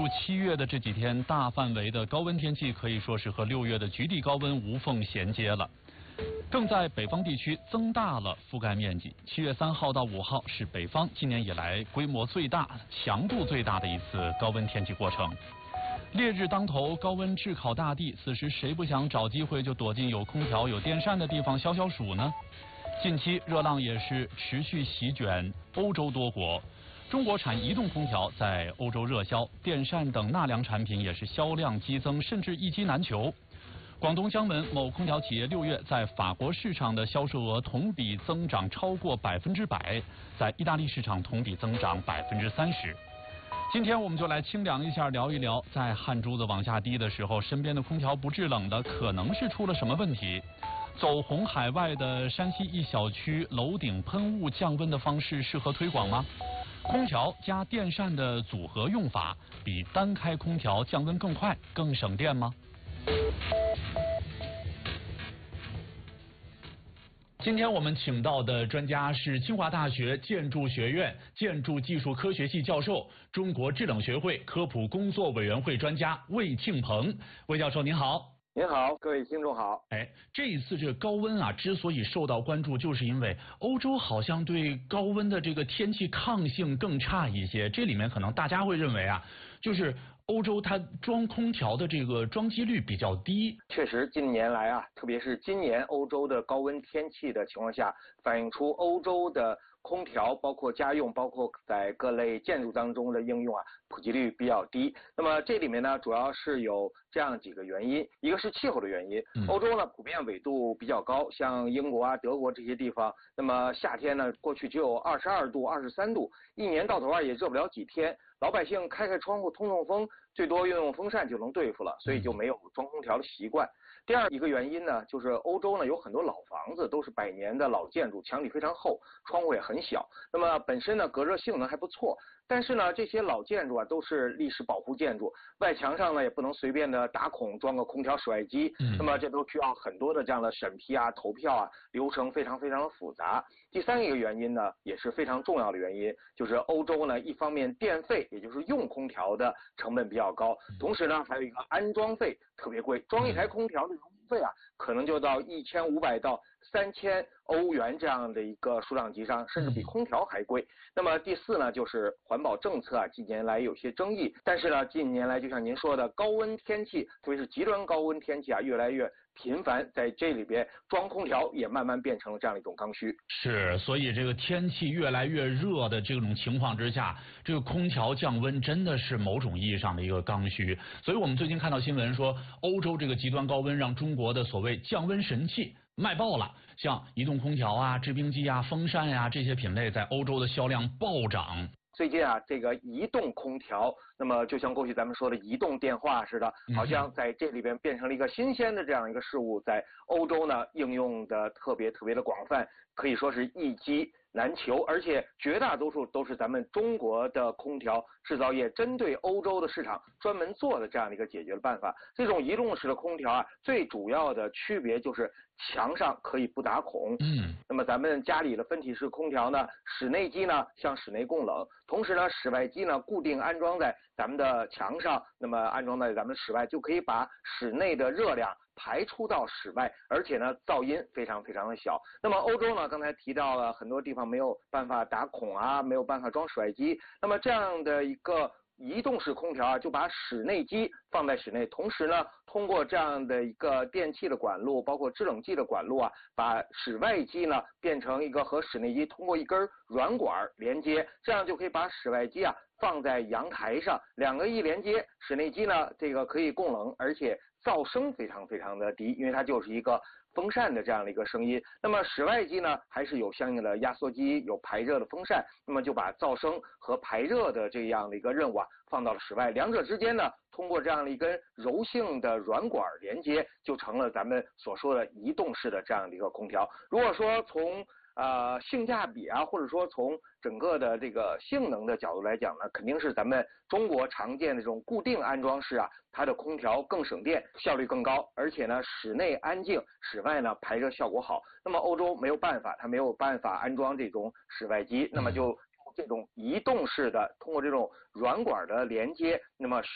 7月的这几天，大范围的高温天气可以说是和6月的局地高温无缝衔接了，更在北方地区增大了覆盖面积。7月3号到5号是北方今年以来规模最大、强度最大的一次高温天气过程。烈日当头，高温炙烤大地，此时谁不想找机会就躲进有空调、有电扇的地方消消暑呢？近期热浪也是持续席卷欧洲多国。中国产移动空调在欧洲热销，电扇等纳凉产品也是销量激增，甚至一机难求。广东江门某空调企业6月在法国市场的销售额同比增长超过100%，在意大利市场同比增长30%。今天我们就来清凉一下，聊一聊在汗珠子往下滴的时候，身边的空调不制冷的，可能是出了什么问题？走红海外的山西一小区楼顶喷雾降温的方式适合推广吗？空调加电扇的组合用法比单开空调降温更快、更省电吗？今天我们请到的专家是清华大学建筑学院建筑技术科学系教授、中国制冷学会科普工作委员会专家魏庆鹏。魏教授您好。 您好，各位听众好。 这一次这个高温啊，之所以受到关注，就是因为欧洲好像对高温的这个天气抗性更差一些。这里面可能大家会认为啊，就是欧洲它装空调的这个装机率比较低。 确实，近年来啊，特别是今年欧洲的高温天气的情况下，反映出欧洲的空调，包括家用，包括在各类建筑当中的应用啊，普及率比较低。那么这里面呢，主要是有这样几个原因，一个是气候的原因。欧洲呢普遍纬度比较高，像英国啊、德国这些地方，那么夏天呢过去只有22度、23度，一年到头啊也热不了几天。老百姓开窗户通风，最多用风扇就能对付了，所以就没有装空调的习惯。第二一个原因呢，就是欧洲呢有很多老房子都是100年的老建筑，墙体非常厚，窗户也很小，那么本身呢隔热性能还不错，但是呢这些老建筑啊都是历史保护建筑，外墙上呢也不能随便的打孔装个空调室外机，那么这都需要很多的这样的审批啊、投票啊，流程非常非常的复杂。第三一个原因呢，也是非常重要的原因，就是欧洲呢一方面电费，也就是用空调的成本比较高，同时呢还有一个安装费特别贵，装一台空调的容积费啊，可能就到1500到3000欧元这样的一个数量级上，甚至比空调还贵。那么第四呢，就是环保政策啊，近年来有些争议，但是呢，近年来就像您说的，高温天气，特别是极端高温天气啊，越来越频繁，在这里边装空调也慢慢变成了这样一种刚需。 是，所以这个天气越来越热的这种情况之下，这个空调降温真的是某种意义上的一个刚需。所以我们最近看到新闻说，欧洲这个极端高温让中国的所谓降温神器卖爆了，像移动空调啊、制冰机啊、风扇啊这些品类在欧洲的销量暴涨。 最近啊，这个移动空调，那么就像过去咱们说的移动电话似的，好像在这里边变成了一个新鲜的这样一个事物，在欧洲呢应用的特别的广泛，可以说是一机难求，而且绝大多数都是咱们中国的空调制造业针对欧洲的市场专门做的这样的一个解决的办法。这种移动式的空调啊，最主要的区别就是墙上可以不打孔。那么咱们家里的分体式空调呢，室内机呢向室内供冷，同时呢室外机呢固定安装在咱们的墙上，那么安装在咱们室外，就可以把室内的热量排出到室外，而且呢噪音非常的小。那么欧洲呢，刚才提到了很多地方没有办法打孔啊，没有办法装室外机，那么这样的一个移动式空调啊，就把室内机放在室内，同时呢通过这样的一个电器的管路，包括制冷剂的管路啊，把室外机呢变成一个和室内机通过一根软管连接，这样就可以把室外机啊放在阳台上，两个一连接，室内机呢这个可以供冷，而且噪声非常的低，因为它就是一个风扇的这样的一个声音。那么室外机呢还是有相应的压缩机，有排热的风扇，那么就把噪声和排热的这样的一个任务啊放到了室外，两者之间呢通过这样的一根柔性的软管连接，就成了咱们所说的移动式的这样的一个空调。如果说从性价比啊，或者说从整个的这个性能的角度来讲呢，肯定是咱们中国常见的这种固定安装式啊，它的空调更省电，效率更高，而且呢室内安静，室外呢排热效果好。那么欧洲没有办法，它没有办法安装这种室外机，那么就这种移动式的，通过这种软管的连接，那么